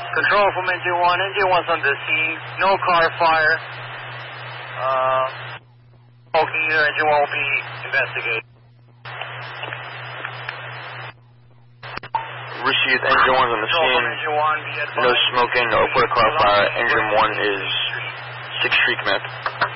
Control from engine 1. Engine 1's on the scene. No car fire. Smoking either. Engine 1 will be investigated. Received. Engine 1's on the scene. No smoking. No put a car fire. Engine 1 is 6th Street, command.